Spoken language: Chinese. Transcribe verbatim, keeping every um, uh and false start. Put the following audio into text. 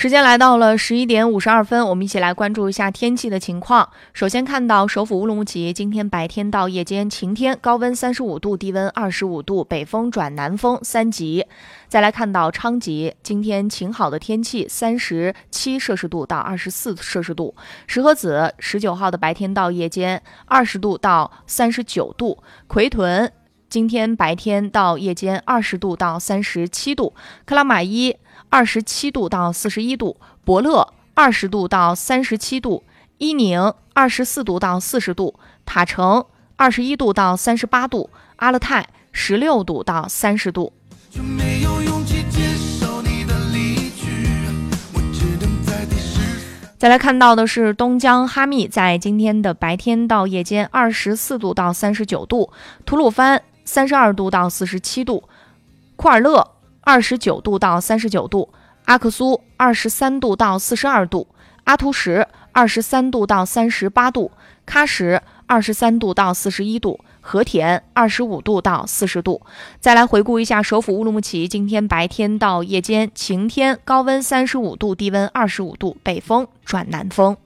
时间来到了十一点五十二分，我们一起来关注一下天气的情况。首先看到首府乌鲁木齐，今天白天到夜间晴天，高温三十五度，低温二十五度，北风转南风三级。再来看到昌吉，今天晴好的天气，三十七摄氏度到二十四摄氏度。石河子十九号的白天到夜间二十度到三十九度。奎屯今天白天到夜间二十度到三十七度。克拉玛依二十七度到四十一度，伯乐二十度到三十七度，伊宁二十四度到四十度，塔城二十一度到三十八度，阿勒泰十六度到三十度。再来看到的是东江哈密，在今天的白天到夜间二十四度到三十九度，吐鲁番三十二度到四十七度，库尔勒二十九度到三十九度，阿克苏二十三度到四十二度，阿图什二十三度到三十八度，喀什二十三度到四十一度，和田二十五度到四十度。再来回顾一下首府乌鲁木齐，今天白天到夜间晴天，高温三十五度，低温二十五度，北风转南风。